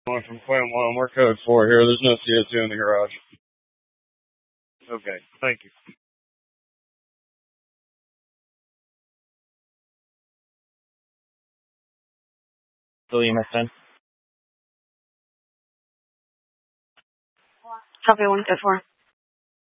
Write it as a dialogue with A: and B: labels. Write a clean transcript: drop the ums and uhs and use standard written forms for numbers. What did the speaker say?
A: Going from Quinn 1, we're code 4 here. There's no CO2 in the garage. Okay, thank you.
B: William S10.
C: Copy 1 code 4.